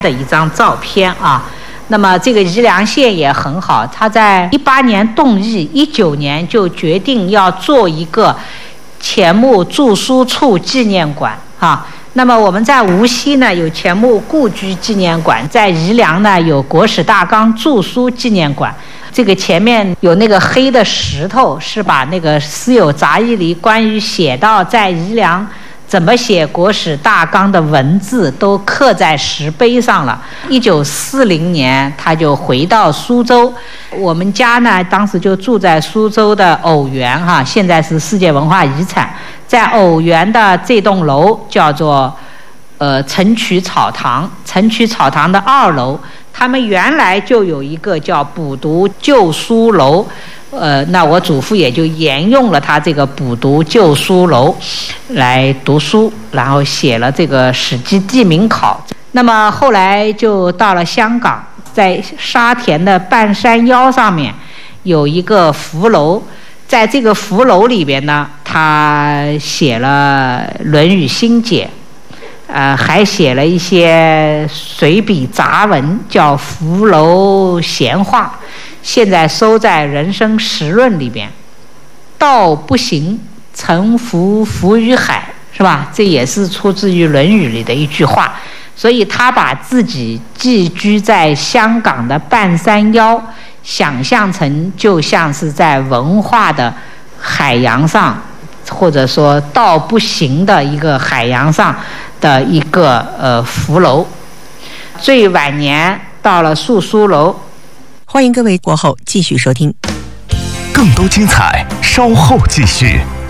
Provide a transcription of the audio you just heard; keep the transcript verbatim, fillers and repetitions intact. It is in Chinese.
的一张照片啊。那么这个宜良县也很好，他在一八年动议，一九年就决定要做一个钱穆著书处纪念馆啊。那么我们在无锡呢有钱穆故居纪念馆，在宜良呢有国史大纲著书纪念馆。这个前面有那个黑的石头，是把那个私有杂役里关于写到在宜良怎么写国史大纲的文字都刻在石碑上了。一九四零年他就回到苏州，我们家呢当时就住在苏州的偶园哈，现在是世界文化遗产。在偶园的这栋楼叫做呃城曲草堂，城曲草堂的二楼，他们原来就有一个叫补读旧书楼。呃，那我祖父也就沿用了他这个补读旧书楼来读书，然后写了这个《史记地名考》。那么后来就到了香港，在沙田的半山腰上面有一个福楼，在这个福楼里边呢，他写了《论语心解》，呃，还写了一些随笔杂文，叫《福楼闲话》。现在收在《人生实论》里边。道不行，沉浮浮于海，是吧？这也是出自于《论语》里的一句话。所以他把自己寄居在香港的半山腰，想象成就像是在文化的海洋上，或者说道不行的一个海洋上的一个呃浮楼。最晚年到了宿书楼。 欢迎各位过后继续收听， 更多精彩稍后继续。